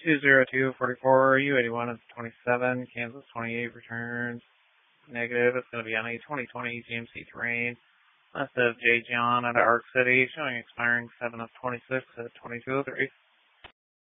20244, U81 is 27, Kansas 28 returns. Negative, it's going to be on a 2020 GMC Terrain. That's of J. John out of Arc City, showing expiring 7 of 26 at 2203.